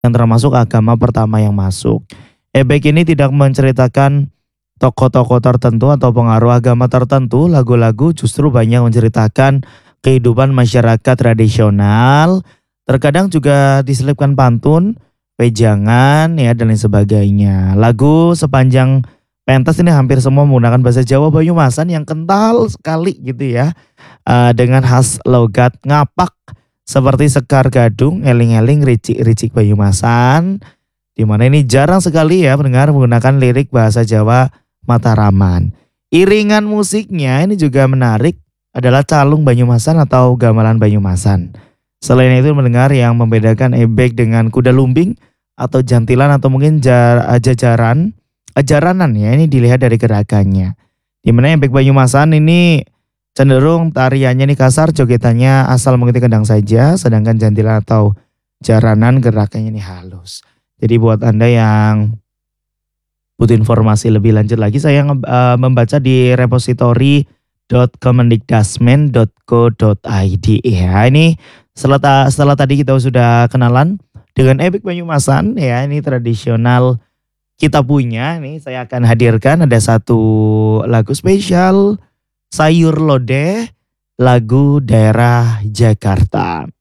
yang termasuk agama pertama yang masuk. Ebek ini tidak menceritakan tokoh-tokoh tertentu atau pengaruh agama tertentu, lagu-lagu justru banyak menceritakan kehidupan masyarakat tradisional, terkadang juga diselipkan pantun, wejangan ya dan lain sebagainya. Lagu sepanjang pentas ini hampir semua menggunakan bahasa Jawa Banyumasan yang kental sekali gitu ya. Dengan khas logat ngapak seperti Sekar Gadung, Eling-eling, Ricik-ricik Banyumasan, di mana ini jarang sekali ya mendengar menggunakan lirik bahasa Jawa Mataraman. Iringan musiknya ini juga menarik adalah calung Banyumasan atau gamelan Banyumasan. Selain itu mendengar yang membedakan ebek dengan kuda lumbing atau jantilan atau mungkin ajaranan ya ini dilihat dari gerakannya. Di mana ebek Banyumasan ini cenderung tariannya ini kasar, jogetannya asal mengikuti kendang saja, sedangkan jantilan atau jaranan gerakannya ini halus. Jadi buat Anda yang butuh informasi lebih lanjut lagi, saya membaca di repository.kemendikdasmen.go.id ya. Ini setelah tadi kita sudah kenalan dengan ebek Banyumasan ya, ini tradisional kita punya. Nih saya akan hadirkan ada satu lagu spesial Sayur Lodeh, lagu daerah Jakarta.